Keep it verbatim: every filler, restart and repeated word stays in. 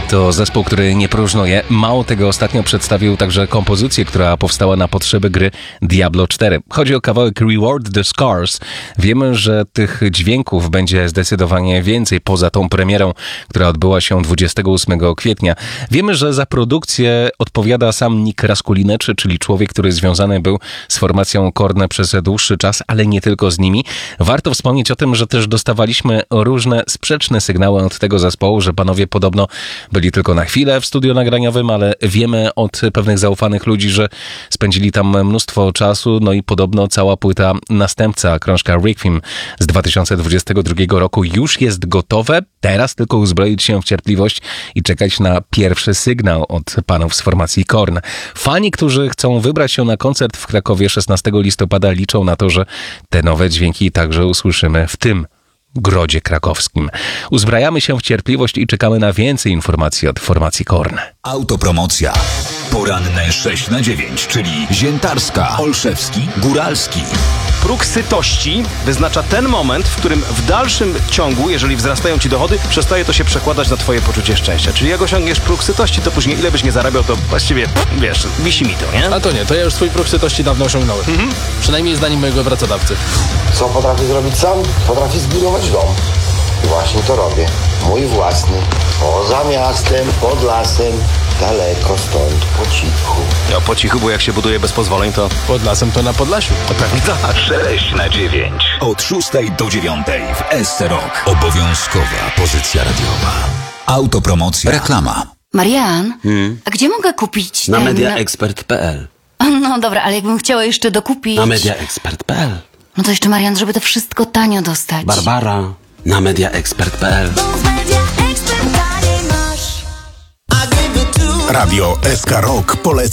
To zespół, który nie próżnuje. Mało tego, ostatnio przedstawił także kompozycję, która powstała na potrzeby gry Diablo cztery. Chodzi o kawałek Reward the Scars. Wiemy, że tych dźwięków będzie zdecydowanie więcej poza tą premierą, która odbyła się dwudziestego ósmego kwietnia. Wiemy, że za produkcję odpowiada sam Nick Raskulinecz, czyli człowiek, który związany był z formacją Korn przez dłuższy czas, ale nie tylko z nimi. Warto wspomnieć o tym, że też dostawaliśmy różne sprzeczne sygnały od tego zespołu, że panowie podobno byli tylko na chwilę w studiu nagraniowym, ale wiemy od pewnych zaufanych ludzi, że spędzili tam mnóstwo czasu, no i podobno cała płyta następca, krążka Requiem z dwa tysiące dwudziestego drugiego roku już jest gotowe. Teraz tylko uzbroić się w cierpliwość i czekać na pierwszy sygnał od panów z formacji Korn. Fani, którzy chcą wybrać się na koncert w Krakowie szesnastego listopada, liczą na to, że te nowe dźwięki także usłyszymy w tym grodzie krakowskim. Uzbrajamy się w cierpliwość i czekamy na więcej informacji od formacji Korn. Autopromocja. Poranne sześć na dziewięć, czyli Ziętarska, Olszewski, Góralski. Próg sytości wyznacza ten moment, w którym w dalszym ciągu, jeżeli wzrastają ci dochody, przestaje to się przekładać na twoje poczucie szczęścia. Czyli jak osiągniesz próg sytości, to później ile byś nie zarabiał, to właściwie, wiesz, wisi mi to, nie? A to nie, to ja już swój próg sytości dawno osiągnąłem. Mhm. Przynajmniej zdaniem mojego pracodawcy. Co potrafię zrobić sam? Potrafię zbudować dom. I właśnie to robię. Mój własny. Poza miastem, pod lasem, daleko stąd, po cichu. Ja po cichu, bo jak się buduje bez pozwoleń, to... Pod lasem to na Podlasiu. To pewnie tak. sześć na dziewięć. Od szóstej do dziewiątej w S C Rock. Obowiązkowa pozycja radiowa. Autopromocja. Reklama. Marian, hmm? a gdzie mogę kupić Na ten... mediaexpert kropka p l. No dobra, ale jakbym chciała jeszcze dokupić... Na mediaexpert kropka p l. No to jeszcze, Marian, żeby to wszystko tanio dostać. Barbara, na mediaexpert kropka p l. Radio S K Rock poleca.